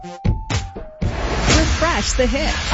Refresh the hits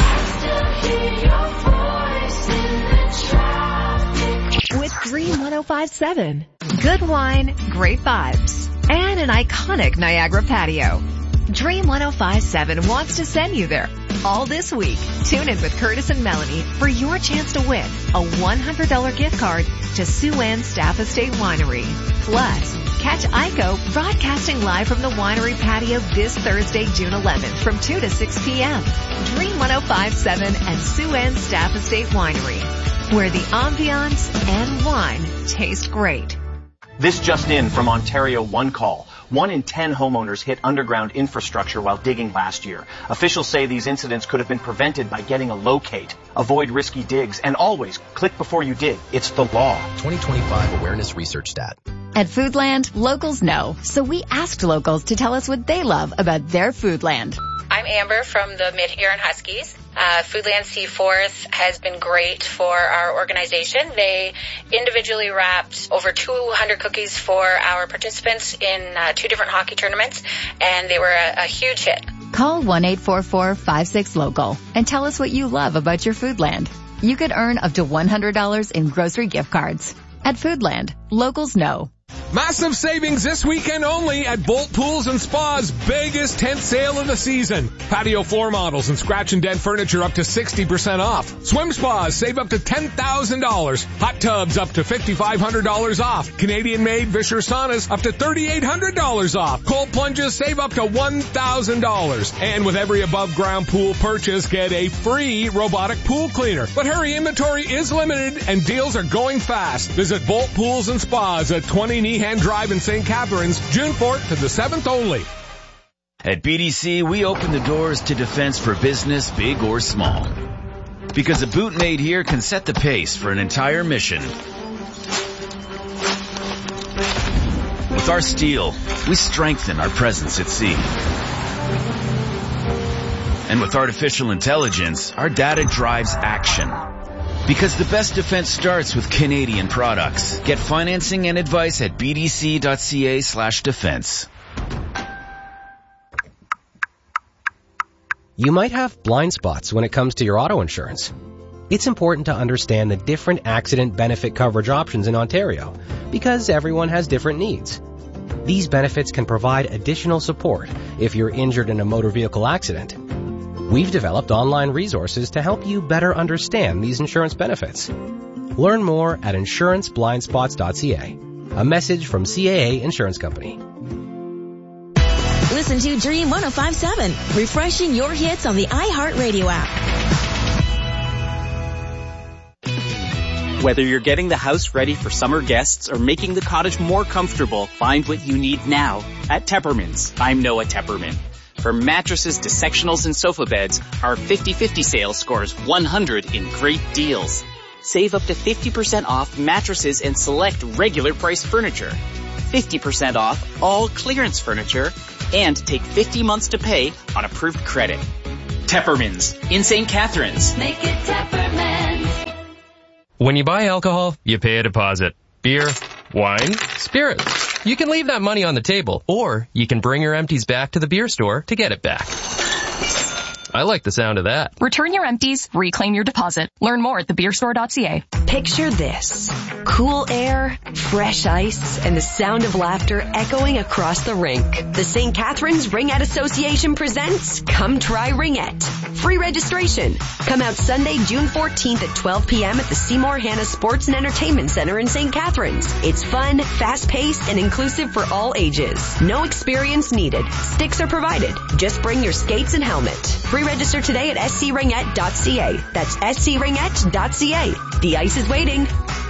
with Dream 105.7. Good wine, great vibes, and an iconic Niagara patio. Dream 105.7 wants to send you there all this week. Tune in with Curtis and Melanie for your chance to win a $100 gift card to Sue Ann Staff Estate Winery. Plus, catch Ico broadcasting live from the winery patio this Thursday, June 11th from 2 to 6 p.m. Dream 105.7 and Sue Ann Staff Estate Winery, where the ambiance and wine taste great. This just in from Ontario One Call. 1 in 10 homeowners hit underground infrastructure while digging last year. Officials say these incidents could have been prevented by getting a locate. Avoid risky digs and always click before you dig. It's the law. 2025 Awareness Research Stat. At Foodland, locals know, so we asked locals to tell us what they love about their Foodland. I'm Amber from the Mid-Huron Huskies. Foodland Seaforth has been great for our organization. They individually wrapped over 200 cookies for our participants in 2 different hockey tournaments, and they were a huge hit. Call 1-844-56-LOCAL and tell us what you love about your Foodland. You could earn up to $100 in grocery gift cards. At Foodland, locals know. Massive savings this weekend only at Bolt Pools and Spa's biggest tent sale of the season. Patio floor models and scratch and dent furniture up to 60% off. Swim spas save up to $10,000. Hot tubs up to $5,500 off. Canadian-made Vischer saunas up to $3,800 off. Cold plunges save up to $1,000. And with every above-ground pool purchase, get a free robotic pool cleaner. But hurry, inventory is limited and deals are going fast. Visit Bolt Pools and Spas at 20 Nehan Drive in St. Catharines, June 4th to the 7th only. At BDC, we open the doors to defense for business, big or small. Because a boot made here can set the pace for an entire mission. With our steel, we strengthen our presence at sea. And with artificial intelligence, our data drives action. Because the best defense starts with Canadian products. Get financing and advice at bdc.ca/defense. You might have blind spots when it comes to your auto insurance. It's important to understand the different accident benefit coverage options in Ontario because everyone has different needs. These benefits can provide additional support if you're injured in a motor vehicle accident. We've developed online resources to help you better understand these insurance benefits. Learn more at insuranceblindspots.ca. A message from CAA Insurance Company. Listen to Dream 105.7, refreshing your hits on the iHeartRadio app. Whether you're getting the house ready for summer guests or making the cottage more comfortable, find what you need now at Tepperman's. I'm Noah Tepperman. From mattresses to sectionals and sofa beds, our 50/50 sale scores 100 in great deals. Save up to 50% off mattresses and select regular price furniture. 50% off all clearance furniture, and take 50 months to pay on approved credit. Tepperman's in St. Catharines. Make it Tepperman's. When you buy alcohol, you pay a deposit. Beer, wine, spirits. You can leave that money on the table, or you can bring your empties back to the beer store to get it back. I like the sound of that. Return your empties, reclaim your deposit. Learn more at thebeerstore.ca. Picture this. Cool air, fresh ice, and the sound of laughter echoing across the rink. The St. Catharines Ringette Association presents Come Try Ringette. Free registration. Come out Sunday, June 14th at 12 p.m. at the Seymour Hanna Sports and Entertainment Center in St. Catharines. It's fun, fast-paced, and inclusive for all ages. No experience needed. Sticks are provided. Just bring your skates and helmet. Pre-register today at scringette.ca. That's scringette.ca. The ice is waiting.